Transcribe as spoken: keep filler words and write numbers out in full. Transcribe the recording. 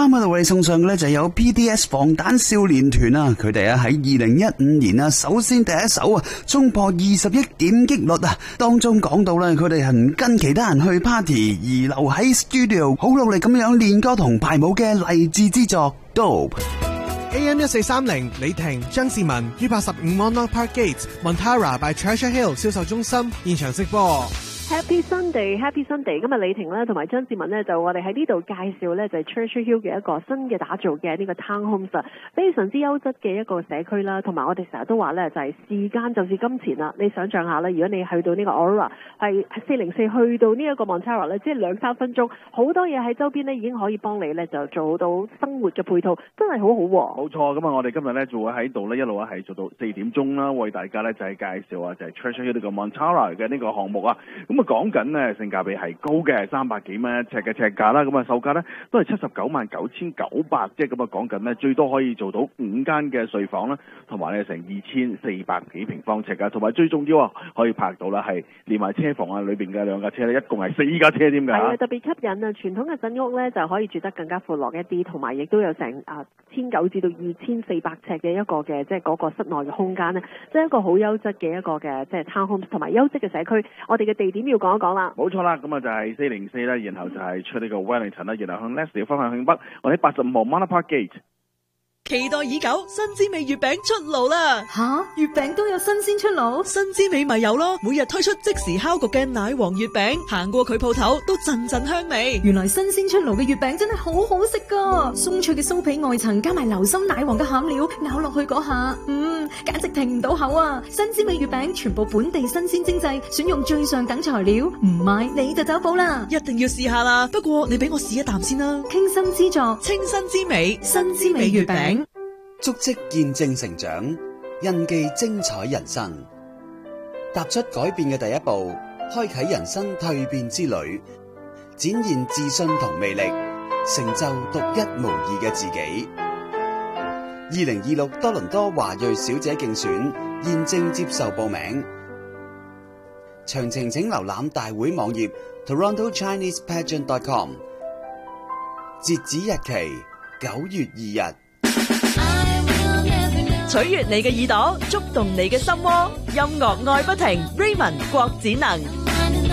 啱啱為你送上嘅咧就有 P D S 防彈少年團啊，佢哋啊喺二零一五年啊，首先第一首啊衝破二十億點擊率啊，當中講到咧佢哋係唔跟其他人去 party，而留喺 studio 好努力咁樣練歌同排舞嘅勵志之作 Dope。A M 一四三零李婷、張志文於八十五 Monarch Park Gate Montara by Treasure Hill 銷售中心現場直播。 Happy Sunday，Happy Sunday！ 今日李婷咧同埋張志文咧就我哋喺呢度介紹咧就係 Treasure Hill 嘅一個新嘅打造嘅呢個 townhomes 啊，非常之優質嘅一個社區啦。同埋我哋成日都話咧就係時間就是金錢啦。你想象下咧，如果你去到呢個 Aurora 係四零四去到呢一個 Montara 咧，即係兩三分鐘，好多嘢喺周邊咧已經可以幫你咧就做到生活嘅配套，真係好好喎。 冇錯，咁啊我哋今日咧就會喺度咧一路係做到四點鐘啦，為大家咧就係介紹啊就係 Treasure Hill 呢個 Montara 嘅呢個項目啊。咁啊講緊呢性價比係高嘅，三百幾蚊一尺嘅尺價啦，咁啊售價呢都係七十九萬九千九百，即係咁啊講緊呢最多可以做到五間嘅睡房啦，同埋呢成二千四百幾平方尺啊，同埋最重要啊可以拍到啦係連埋車房啊裏邊嘅兩架車呢，一共係四架車添㗎。 係啊，特別吸引啊！傳統嘅鎮屋呢就可以住得更加闊落一啲，同埋亦都有成啊千九至到二千四百尺嘅一個嘅即係嗰個室內嘅空間呢，即係一個好優質嘅一個嘅即係 townhomes 同埋優質嘅社區。我哋嘅地點要講一講啦。 冇錯啦，咁啊就係四零四啦，然後就係出呢個 Wellington 啦，然後向 Leslie 方向向北，我哋八十五號 Manor Park Gate。 期待已久，新滋味月餅出爐啦！ 吓，月餅都有新鮮出爐？ 新滋味咪有咯，每日推出即時烤焗嘅奶黃月餅，行過佢鋪頭都陣陣香味。 原來新鮮出爐嘅月餅真係好好食噶，鬆脆嘅酥皮外層加埋流心奶黃嘅餡料，咬落去嗰下，嗯，簡直停唔到口啊！新滋味月餅全部本地新鮮精製，選用最上等材料，唔買你就走寶啦！ 一定要試下啦！不過你俾我試一啖先啦。 傾心之作， 清新之美，新滋味月餅。 足跡見證成長，印記精彩人生。踏出改變嘅第一步，開啟人生蛻變之旅，展現自信同魅力，成就獨一無二嘅自己。二零二六多倫多華裔小姐競選現正接受報名，詳情請瀏覽大會網頁 toronto chinese pageant dot com。截止日期九月二日。 取悅你嘅耳朵，觸動你嘅心窩，音樂愛不停 Raymond 郭展能。